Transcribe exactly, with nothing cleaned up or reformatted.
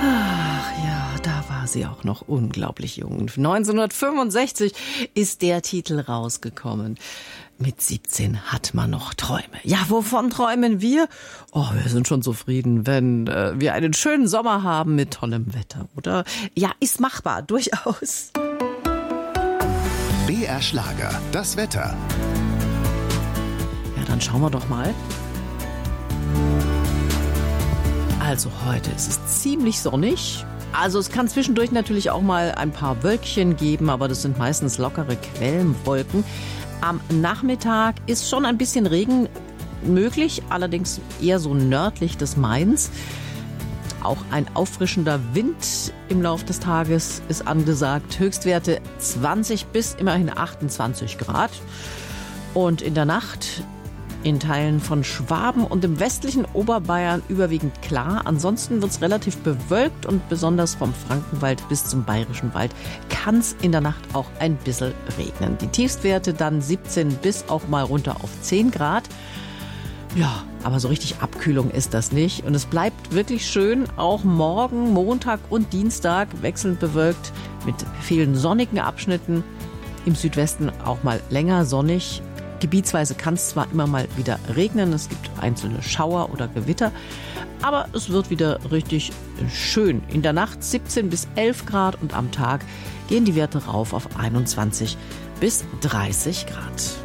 Ach ja, da war sie auch noch unglaublich jung. neunzehnhundertfünfundsechzig ist der Titel rausgekommen. Mit siebzehn hat man noch Träume. Ja, wovon träumen wir? Oh, wir sind schon zufrieden, wenn äh, wir einen schönen Sommer haben mit tollem Wetter, oder? Ja, ist machbar, durchaus. B R Schlager, das Wetter. Ja, dann schauen wir doch mal. Also heute ist es ziemlich sonnig. Also es kann zwischendurch natürlich auch mal ein paar Wölkchen geben, aber das sind meistens lockere Quellenwolken. Am Nachmittag ist schon ein bisschen Regen möglich, allerdings eher so nördlich des Mains. Auch ein auffrischender Wind im Laufe des Tages ist angesagt. Höchstwerte zwanzig bis immerhin achtundzwanzig Grad. Und in der Nacht in Teilen von Schwaben und im westlichen Oberbayern überwiegend klar. Ansonsten wird es relativ bewölkt und besonders vom Frankenwald bis zum Bayerischen Wald kann es in der Nacht auch ein bisschen regnen. Die Tiefstwerte dann siebzehn bis auch mal runter auf zehn Grad. Ja, aber so richtig Abkühlung ist das nicht. Und es bleibt wirklich schön, auch morgen, Montag und Dienstag wechselnd bewölkt mit vielen sonnigen Abschnitten. Im Südwesten auch mal länger sonnig. Gebietsweise kann es zwar immer mal wieder regnen, es gibt einzelne Schauer oder Gewitter, aber es wird wieder richtig schön. In der Nacht siebzehn bis elf Grad und am Tag gehen die Werte rauf auf einundzwanzig bis dreißig Grad.